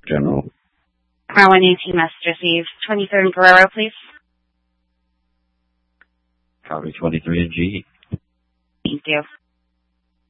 General. 118 message received. 23rd and Guerrero, please. Copy 23 and G. Thank you.